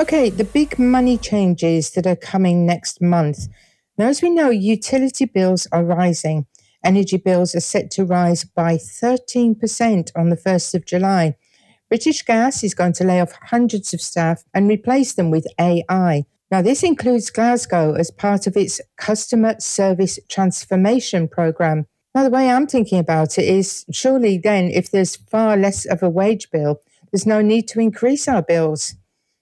Okay, the big money changes that are coming next month. Now, as we know, utility bills are rising. Energy bills are set to rise by 13% on the 1st of July. British Gas is going to lay off hundreds of staff and replace them with AI. Now, this includes Glasgow as part of its customer service transformation program. Now, the way I'm thinking about it is surely then, if there's far less of a wage bill, there's no need to increase our bills.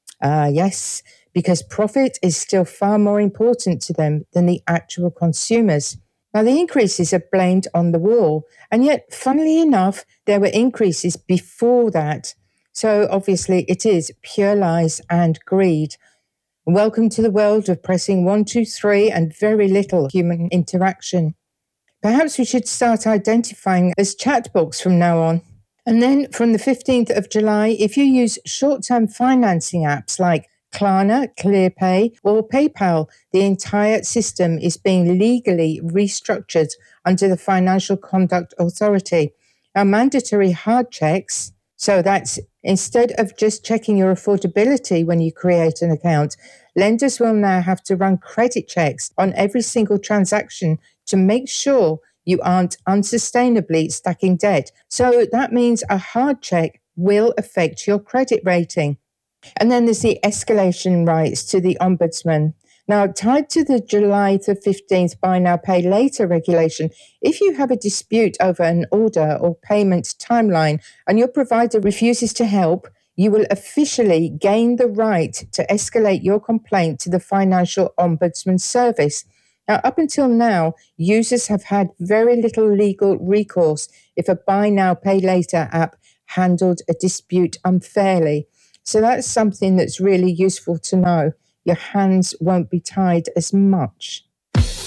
Yes, because profit is still far more important to them than the actual consumers. Now, the increases are blamed on the war, and yet, funnily enough, there were increases before that. So, obviously, it is pure lies and greed. Welcome to the world of pressing 1, 2, 3 and very little human interaction. Perhaps we should start identifying as chatbots from now on. And then from the 15th of July, if you use short-term financing apps like Klarna, ClearPay, or PayPal, the entire system is being legally restructured under the Financial Conduct Authority. Now, mandatory hard checks, so that's instead of just checking your affordability when you create an account, lenders will now have to run credit checks on every single transaction to make sure you aren't unsustainably stacking debt. So that means a hard check will affect your credit rating. And then there's the escalation rights to the Ombudsman. Now, tied to the July the 15th Buy Now Pay Later regulation, if you have a dispute over an order or payment timeline and your provider refuses to help, you will officially gain the right to escalate your complaint to the Financial Ombudsman Service. Now, up until now, users have had very little legal recourse if a Buy Now Pay Later app handled a dispute unfairly. So that's something that's really useful to know. Your hands won't be tied as much.